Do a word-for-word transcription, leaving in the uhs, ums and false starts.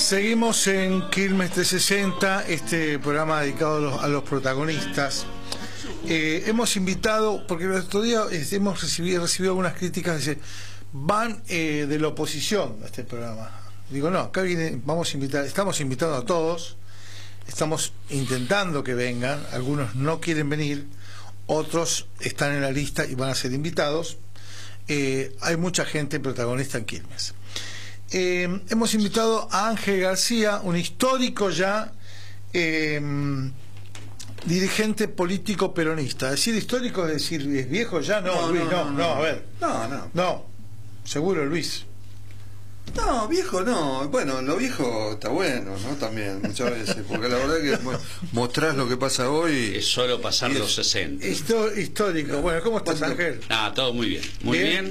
Seguimos en Quilmes trescientos sesenta, este programa dedicado a los, a los protagonistas. Eh, hemos invitado, porque el otro día este, hemos recibido, recibido algunas críticas, dice, van eh, de la oposición a este programa. Digo, no, acá viene, vamos a invitar, estamos invitando a todos, estamos intentando que vengan, algunos no quieren venir, otros están en la lista y van a ser invitados. Eh, hay mucha gente protagonista en Quilmes. Eh, hemos invitado a Ángel García, un histórico ya eh, dirigente político peronista. Decir histórico es decir, ¿es viejo ya? No, No, Luis, no, no, no, no, no. a ver. No, no. No, seguro, Luis. No, viejo no. Bueno, lo viejo está bueno, ¿no? También, muchas veces. Porque la verdad que mostrás lo que pasa hoy. Es solo pasar y los es- sesenta. Histo- histórico. Bueno, ¿cómo estás, ¿Cuánto? Ángel? Ah, todo muy bien. Muy Bien. bien.